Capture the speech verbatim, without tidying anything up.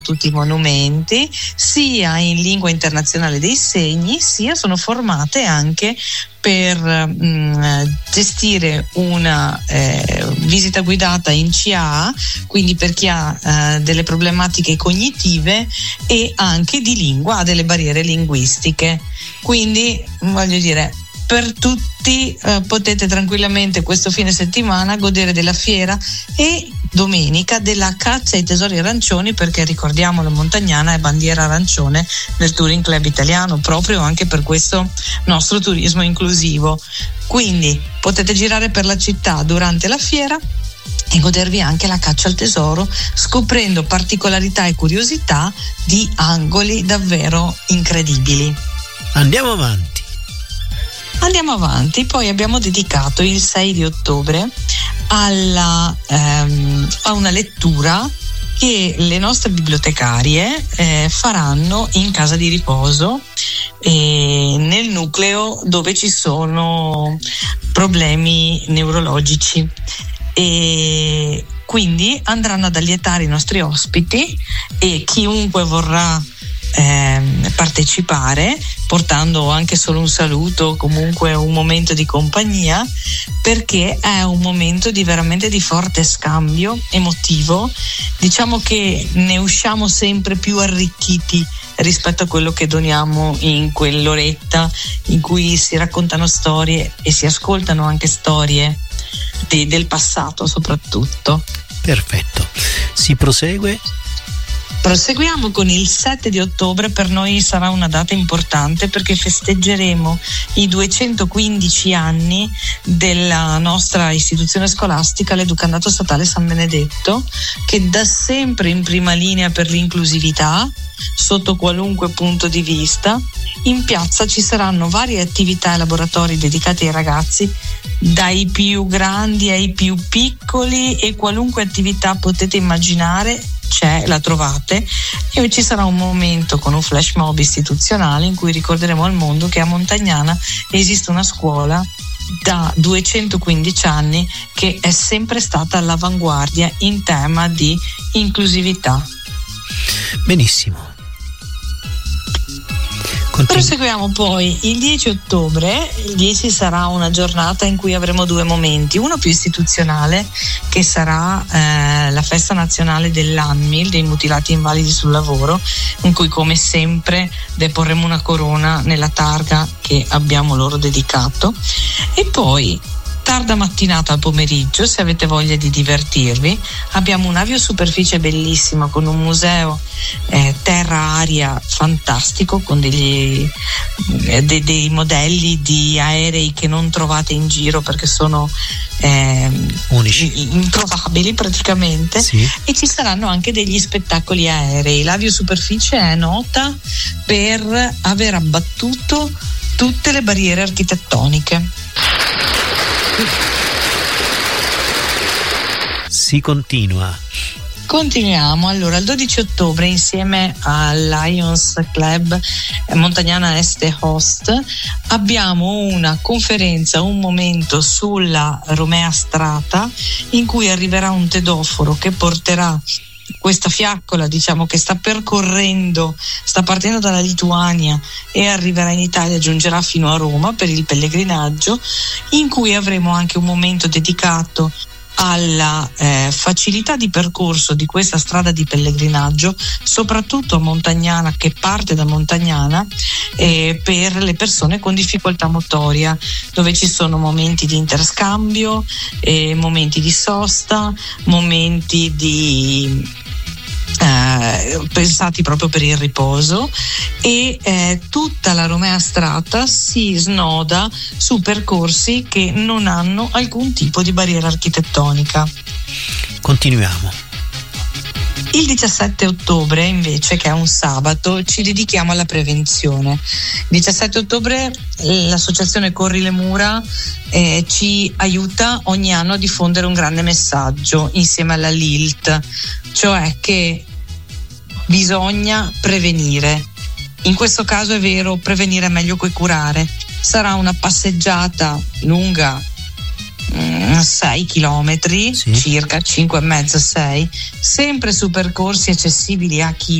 tutti i monumenti, sia in lingua internazionale dei segni, sia sono formate anche per mh, gestire una eh, visita guidata in C A, quindi per chi ha eh, delle problematiche cognitive, e anche di lingua, ha delle barriere linguistiche. Quindi voglio dire, per tutti eh, potete tranquillamente questo fine settimana godere della fiera e domenica della caccia ai tesori arancioni, perché ricordiamolo, Montagnana è bandiera arancione del Touring Club italiano, proprio anche per questo nostro turismo inclusivo. Quindi potete girare per la città durante la fiera e godervi anche la caccia al tesoro, scoprendo particolarità e curiosità di angoli davvero incredibili. Andiamo avanti. Andiamo avanti, poi abbiamo dedicato il sei di ottobre alla, ehm, a una lettura che le nostre bibliotecarie eh, faranno in casa di riposo, eh, nel nucleo dove ci sono problemi neurologici, e quindi andranno ad allietare i nostri ospiti e chiunque vorrà Eh, partecipare, portando anche solo un saluto, comunque un momento di compagnia, perché è un momento di veramente di forte scambio emotivo. Diciamo che ne usciamo sempre più arricchiti rispetto a quello che doniamo in quell'oretta in cui si raccontano storie e si ascoltano anche storie di, del passato soprattutto. Perfetto, si prosegue. Proseguiamo con il sette di ottobre. Per noi sarà una data importante perché festeggeremo i duecentoquindici anni della nostra istituzione scolastica, l'Educandato Statale San Benedetto, che da sempre in prima linea per l'inclusività sotto qualunque punto di vista. In piazza ci saranno varie attività e laboratori dedicati ai ragazzi, dai più grandi ai più piccoli, e qualunque attività potete immaginare c'è, la trovate. E ci sarà un momento con un flash mob istituzionale in cui ricorderemo al mondo che a Montagnana esiste una scuola da duecentoquindici anni che è sempre stata all'avanguardia in tema di inclusività. Benissimo. Proseguiamo poi il dieci ottobre. Il dieci sarà una giornata in cui avremo due momenti, uno più istituzionale che sarà eh, la festa nazionale dell'ANMIL, dei mutilati invalidi sul lavoro, in cui come sempre deporremo una corona nella targa che abbiamo loro dedicato. E poi tarda mattinata al pomeriggio, se avete voglia di divertirvi, abbiamo un'aviosuperficie bellissima con un museo eh, terra-aria fantastico, con degli, eh, de, dei modelli di aerei che non trovate in giro perché sono eh, unici, introvabili praticamente, sì. E ci saranno anche degli spettacoli aerei. L'aviosuperficie è nota per aver abbattuto tutte le barriere architettoniche. Si continua. Continuiamo. Allora, il dodici ottobre, insieme al Lions Club Montagnana Este Host, abbiamo una conferenza, un momento sulla Romea Strata, in cui arriverà un tedoforo che porterà questa fiaccola, diciamo, che sta percorrendo, sta partendo dalla Lituania e arriverà in Italia, giungerà fino a Roma per il pellegrinaggio, in cui avremo anche un momento dedicato alla eh, facilità di percorso di questa strada di pellegrinaggio, soprattutto a Montagnana, che parte da Montagnana, eh, per le persone con difficoltà motoria, dove ci sono momenti di interscambio, eh, momenti di sosta, momenti di Eh, pensati proprio per il riposo, e eh, tutta la Romea Strata si snoda su percorsi che non hanno alcun tipo di barriera architettonica. Continuiamo. Il diciassette ottobre invece, che è un sabato, ci dedichiamo alla prevenzione. Il diciassette ottobre l'associazione Corri le Mura eh, ci aiuta ogni anno a diffondere un grande messaggio insieme alla L I L T, cioè che bisogna prevenire. In questo caso è vero, prevenire è meglio che curare. Sarà una passeggiata lunga, sei chilometri, sì. circa cinque e mezzo sei, sempre su percorsi accessibili a chi